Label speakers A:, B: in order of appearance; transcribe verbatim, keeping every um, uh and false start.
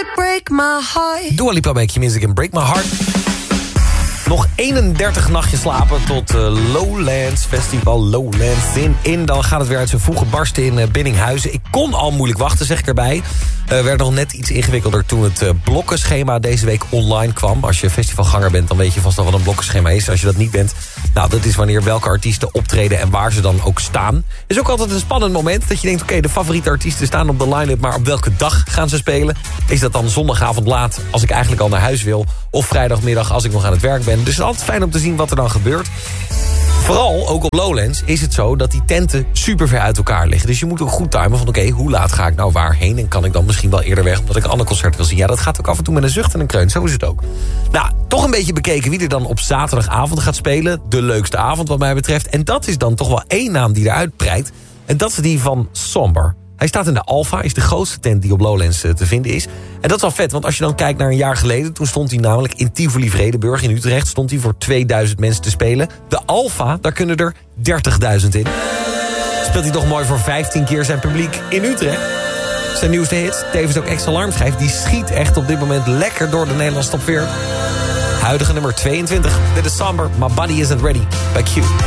A: would break my heart.
B: Dua Lipa, Make Your Music and Break My Heart. Nog eenendertig nachtjes slapen tot uh, Lowlands Festival. Lowlands in, in. Dan gaat het weer uit zijn voegen barsten in uh, Biddinghuizen. Ik kon al moeilijk wachten, zeg ik erbij. Uh, werd nog net iets ingewikkelder toen het uh, blokkenschema deze week online kwam. Als je festivalganger bent, dan weet je vast al wat een blokkenschema is. Als je dat niet bent, nou, dat is wanneer welke artiesten optreden en waar ze dan ook staan. Het is ook altijd een spannend moment dat je denkt, oké, okay, de favoriete artiesten staan op de line-up, maar op welke dag gaan ze spelen? Is dat dan zondagavond laat, als ik eigenlijk al naar huis wil? Of vrijdagmiddag, als ik nog aan het werk ben? Dus het is altijd fijn om te zien wat er dan gebeurt. Vooral, ook op Lowlands, is het zo dat die tenten super ver uit elkaar liggen. Dus je moet ook goed timen van, oké, okay, hoe laat ga ik nou waarheen? En kan ik dan misschien wel eerder weg, omdat ik een ander concert wil zien? Ja, dat gaat ook af en toe met een zucht en een kreun. Zo is het ook. Nou, toch een beetje bekeken wie er dan op zaterdagavond gaat spelen. De leukste avond wat mij betreft. En dat is dan toch wel één naam die eruit prijkt. En dat is die van Somber. Hij staat in de Alpha, is de grootste tent die op Lowlands te vinden is. En dat is wel vet, want als je dan kijkt naar een jaar geleden... toen stond hij namelijk in Tivoli-Vredenburg in Utrecht... stond hij voor tweeduizend mensen te spelen. De Alpha, daar kunnen er dertigduizend in. Speelt hij toch mooi voor vijftien keer zijn publiek in Utrecht. Zijn nieuwste hit, tevens ook extra alarmschijf... die schiet echt op dit moment lekker door de Nederlandse top veertig. Huidige nummer tweeëntwintig, dit is Somber, My Body Isn't Ready bij Q.